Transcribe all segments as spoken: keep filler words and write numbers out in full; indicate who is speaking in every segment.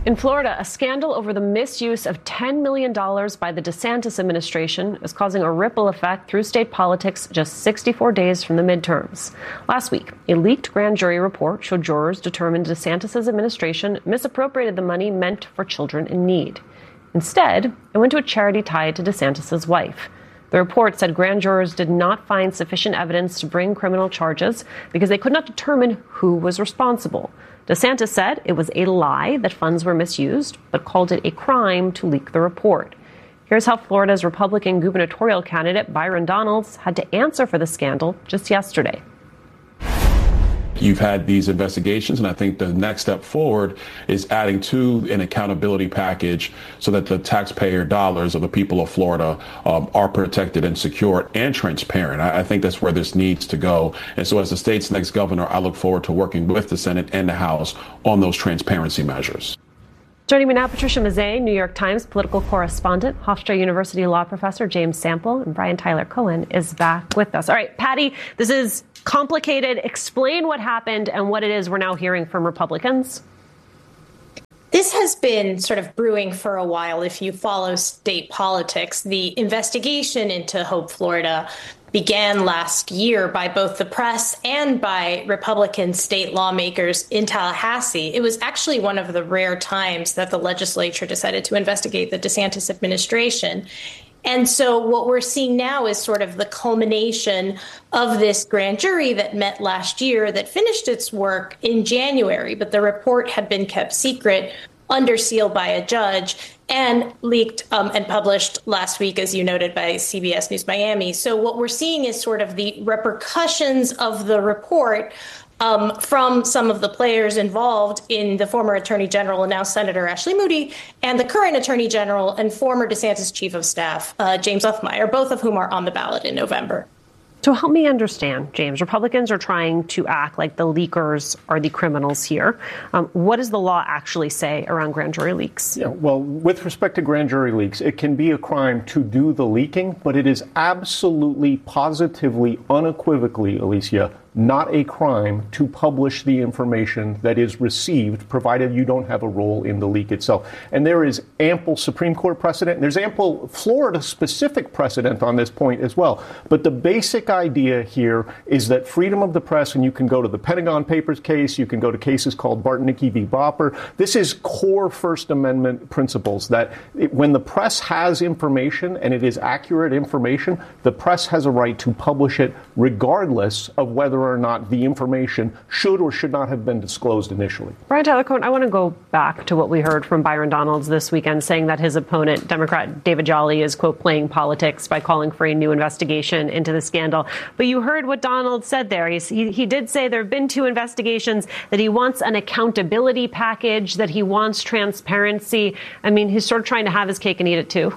Speaker 1: In Florida, a scandal over the misuse of ten million dollars by the DeSantis administration is causing a ripple effect through state politics just sixty-four days from the midterms. Last week, a leaked grand jury report showed jurors determined DeSantis' administration misappropriated the money meant for children in need. Instead, it went to a charity tied to DeSantis' wife. The report said grand jurors did not find sufficient evidence to bring criminal charges because they could not determine who was responsible. DeSantis said it was a lie that funds were misused, but called it a crime to leak the report. Here's how Florida's Republican gubernatorial candidate Byron Donalds had to answer for the scandal just yesterday.
Speaker 2: You've had these investigations, and I think the next step forward is adding to an accountability package so that the taxpayer dollars of the people of Florida um, are protected and secure and transparent. I, I think that's where this needs to go. And so as the state's next governor, I look forward to working with the Senate and the House on those transparency measures.
Speaker 1: Joining me now, Patricia Mazzei, New York Times political correspondent, Hofstra University law professor James Sample, and Brian Tyler Cohen is back with us. All right, Patty, this is complicated. Explain what happened and what it is we're now hearing from Republicans.
Speaker 3: This has been sort of brewing for a while. If you follow state politics, the investigation into Hope Florida began last year by both the press and by Republican state lawmakers in Tallahassee. It was actually one of the rare times that the legislature decided to investigate the DeSantis administration. And so what we're seeing now is sort of the culmination of this grand jury that met last year that finished its work in January, but the report had been kept secret under seal by a judge and leaked um, and published last week, as you noted, by C B S News Miami. So what we're seeing is sort of the repercussions of the report Um, from some of the players involved in the former Attorney General and now Senator Ashley Moody and the current Attorney General and former DeSantis Chief of Staff, uh, James Uffmeyer, both of whom are on the ballot in November.
Speaker 1: So help me understand, James. Republicans are trying to act like the leakers are the criminals here. Um, what does the law actually say around grand jury leaks?
Speaker 4: Yeah, well, with respect to grand jury leaks, it can be a crime to do the leaking, but it is absolutely, positively, unequivocally, Alicia, not a crime to publish the information that is received, provided you don't have a role in the leak itself. And there is ample Supreme Court precedent, and there's ample Florida-specific precedent on this point as well. But the basic idea here is that freedom of the press, and you can go to the Pentagon Papers case, you can go to cases called Bartnicki v. Bopper. This is core First Amendment principles, that it, when the press has information, and it is accurate information, the press has a right to publish it regardless of whether or not the information should or should not have been disclosed initially.
Speaker 1: Brian Tyler Cohen, I want to go back to what we heard from Byron Donalds this weekend, saying that his opponent, Democrat David Jolly, is, quote, playing politics by calling for a new investigation into the scandal. But you heard what Donald said there. He's, he, he did say there have been two investigations, that he wants an accountability package, that he wants transparency. I mean, he's sort of trying to have his cake and eat it, too.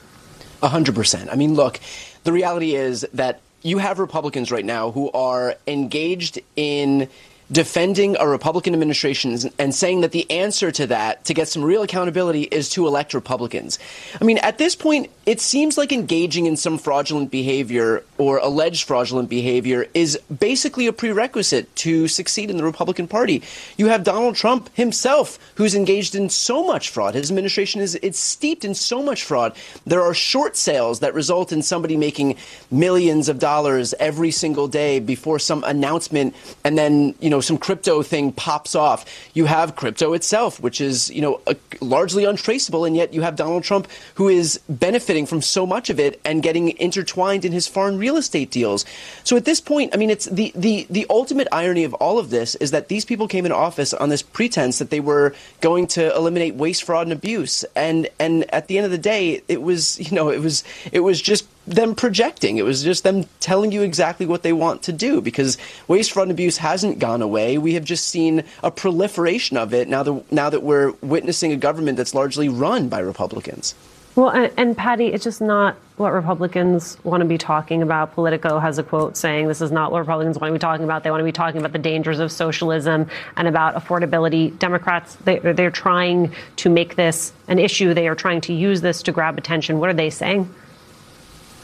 Speaker 5: A hundred percent. I mean, look, the reality is that you have Republicans right now who are engaged in defending a Republican administration and saying that the answer to that, to get some real accountability, is to elect Republicans. I mean, at this point, it seems like engaging in some fraudulent behavior or alleged fraudulent behavior is basically a prerequisite to succeed in the Republican Party. You have Donald Trump himself, who's engaged in so much fraud. His administration is it's steeped in so much fraud. There are short sales that result in somebody making millions of dollars every single day before some announcement, and then, you know, some crypto thing pops off. You have crypto itself, which is, you know, a, largely untraceable, and yet you have Donald Trump, who is benefiting from so much of it and getting intertwined in his foreign real estate deals. So at this point, I mean, it's the, the, the ultimate irony of all of this is that these people came into office on this pretense that they were going to eliminate waste, fraud, and abuse. And and at the end of the day, it was, you know, it was it was just them projecting. It was just them telling you exactly what they want to do, because waste, fraud, and abuse hasn't gone away. We have just seen a proliferation of it now that, now that we're witnessing a government that's largely run by Republicans.
Speaker 1: Well, and, and Patty, it's just not what Republicans want to be talking about. Politico has a quote saying this is not what Republicans want to be talking about. They want to be talking about the dangers of socialism and about affordability. Democrats, they, they're trying to make this an issue. They are trying to use this to grab attention. What are they saying?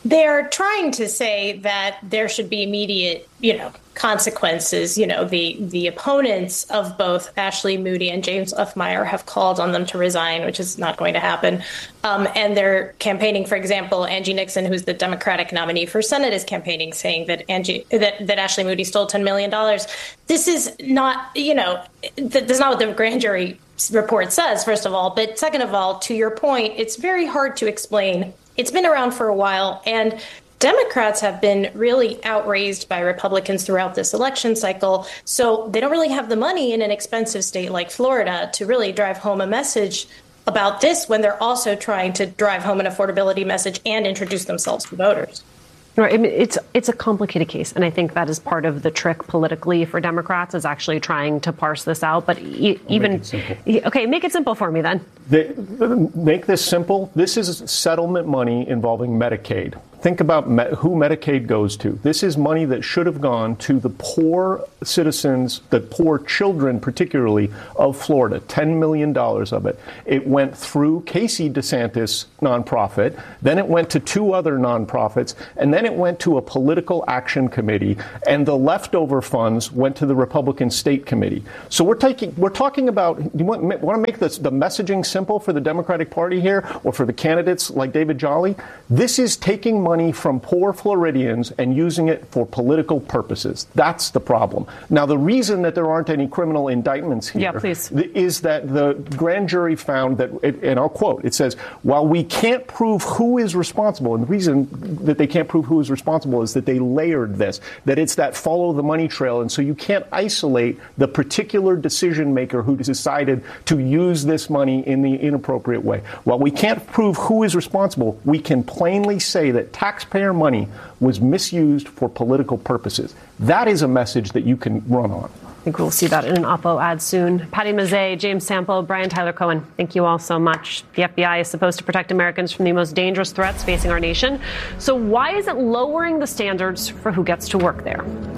Speaker 3: They're trying to say that there should be immediate, you know, consequences. You know, the the opponents of both Ashley Moody and James F. Meyer have called on them to resign, which is not going to happen. Um, and they're campaigning, for example, Angie Nixon, who's the Democratic nominee for Senate, is campaigning saying that Angie that, that Ashley Moody stole ten million dollars. This is not, you know, that's not what the grand jury report says, first of all. But second of all, to your point, it's very hard to explain. It's been around for a while, and Democrats have been really outraised by Republicans throughout this election cycle. So they don't really have the money in an expensive state like Florida to really drive home a message about this when they're also trying to drive home an affordability message and introduce themselves to voters.
Speaker 1: Right. I mean, it's it's a complicated case, and I think that is part of the trick politically for Democrats is actually trying to parse this out. But e- even okay, make it simple for me then.
Speaker 4: They, make this simple. This is settlement money involving Medicaid. Think about me- who Medicaid goes to. This is money that should have gone to the poor citizens, the poor children, particularly of Florida. Ten million dollars of it. It went through Casey DeSantis nonprofit. Then it went to two other nonprofits, and then it went to a political action committee. And the leftover funds went to the Republican State Committee. So we're taking, we're talking about. You want, want to make this, the messaging simple for the Democratic Party here, or for the candidates like David Jolly? This is taking money from poor Floridians and using it for political purposes. That's the problem. Now, the reason that there aren't any criminal indictments here
Speaker 1: yeah, please.
Speaker 4: is that the grand jury found that, and I'll quote, it says, while we can't prove who is responsible, and the reason that they can't prove who is responsible is that they layered this, that it's that follow the money trail, and so you can't isolate the particular decision maker who decided to use this money in the inappropriate way. While we can't prove who is responsible, we can plainly say that taxpayer money was misused for political purposes. That is a message that you can run on.
Speaker 1: I think we'll see that in an Oppo ad soon. Patty Mazzei, James Sample, Brian Tyler Cohen, thank you all so much. The F B I is supposed to protect Americans from the most dangerous threats facing our nation. So why is it lowering the standards for who gets to work there?